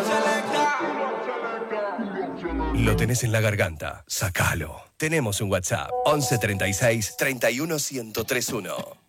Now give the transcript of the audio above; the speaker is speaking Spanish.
Lo tenés en la garganta, sacalo. Tenemos un WhatsApp, 11 36 31 1031.